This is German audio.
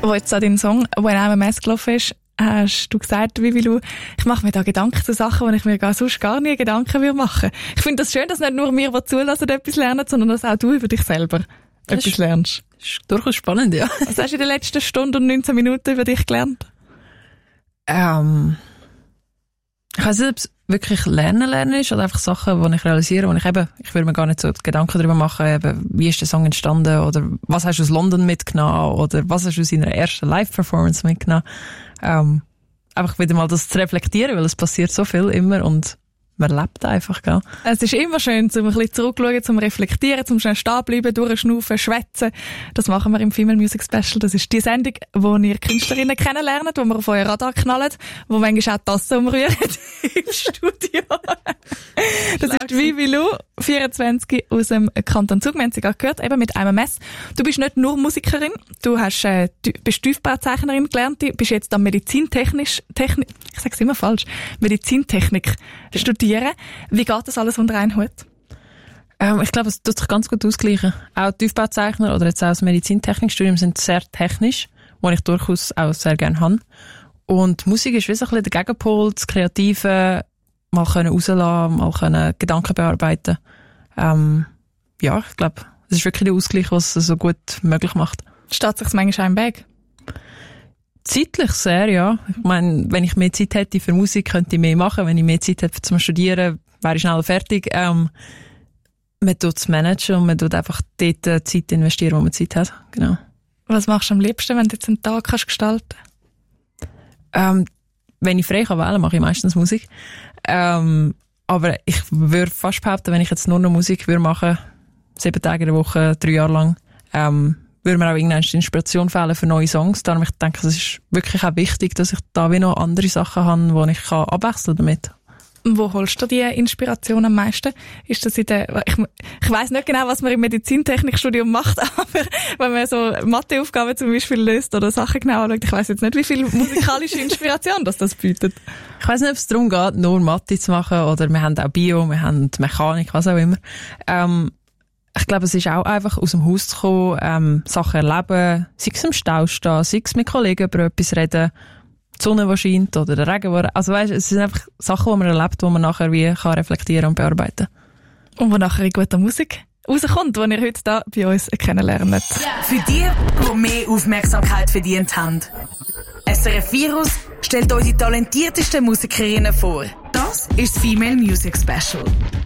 Wo jetzt an deinen Song «When I'm a Mess» gelaufen ist, hast du gesagt, Vivi Lou, ich mache mir da Gedanken zu Sachen, die ich mir sonst gar nie Gedanken machen würde. Ich finde das schön, dass nicht nur wir, die zulassen, etwas lernen, sondern dass auch du über dich selber etwas lernst. Das ist durchaus spannend, ja. Was hast du in den letzten Stunde und 19 Minuten über dich gelernt? Ich weiss nicht, ob es wirklich lernen ist oder einfach Sachen, die ich realisiere, ich würde mir gar nicht so Gedanken darüber machen, eben, wie ist der Song entstanden oder was hast du aus London mitgenommen oder was hast du aus deiner ersten Live-Performance mitgenommen. Einfach wieder mal das zu reflektieren, weil es passiert so viel immer und man lebt einfach, gell? Es ist immer schön, zum ein bisschen zurückschauen, zum reflektieren, zum schnell stehen bleiben, durchschnaufen, schwätzen. Das machen wir im Female Music Special. Das ist die Sendung, wo ihr Künstlerinnen kennenlernt, wo wir auf euer Radar knallen, wo manchmal auch die Tassen umrühren im Studio. Das ist Vivi Lou, 24 aus dem Kanton Zug. Wir haben sie gerade gehört, eben mit einem Mess. Du bist nicht nur Musikerin, du bist Tiefbauzeichnerin gelernt, du bist jetzt am Medizintechnik studieren. Wie geht das alles unter einen Hut? Ich glaube, es tut sich ganz gut ausgleichen. Auch Tiefbauzeichner oder jetzt auch das Medizintechnikstudium sind sehr technisch, was ich durchaus auch sehr gerne habe. Und Musik ist wie so ein bisschen der Gegenpol, das Kreative, mal können rauslassen, mal können Gedanken bearbeiten. Ja, ich glaube, es ist wirklich der Ausgleich, was es so gut möglich macht. Steht sich manchmal im Weg? Zeitlich sehr, ja. Ich meine, wenn ich mehr Zeit hätte für Musik, könnte ich mehr machen. Wenn ich mehr Zeit hätte zum Studieren, wäre ich schneller fertig. Man tut es managen und man tut einfach dort Zeit investieren, wo man Zeit hat. Genau. Was machst du am liebsten, wenn du jetzt einen Tag kannst gestalten? Wenn ich frei kann wählen, mache ich meistens Musik. Aber ich würde fast behaupten, wenn ich jetzt nur noch Musik würde machen, 7 Tage in der Woche, 3 Jahre lang, würde mir auch irgendeine Inspiration fehlen für neue Songs. Darum ich denke, es ist wirklich auch wichtig, dass ich da wie noch andere Sachen habe, wo ich abwechseln damit. Wo holst du die Inspiration am meisten? Ist das ich weiss nicht genau, was man im Medizintechnikstudium macht, aber wenn man so Matheaufgaben zum Beispiel löst oder Sachen genau anschaut, ich weiss jetzt nicht, wie viel musikalische Inspiration das bietet. Ich weiss nicht, ob es darum geht, nur Mathe zu machen oder wir haben auch Bio, wir haben Mechanik, was auch immer. Ich glaube, es ist auch einfach aus dem Haus zu kommen, Sachen erleben, sei es im Stau stehen, sei es mit Kollegen über etwas reden, die Sonne, die scheint oder der Regen, also weißt, es sind einfach Sachen, die man erlebt, die man nachher wie kann reflektieren und bearbeiten. Und wo nachher in guter Musik rauskommt, die ihr heute hier bei uns kennenlernt. Für die mehr Aufmerksamkeit verdient haben. SRF Virus stellt euch die talentiertesten Musikerinnen vor. Das ist das Female Music Special.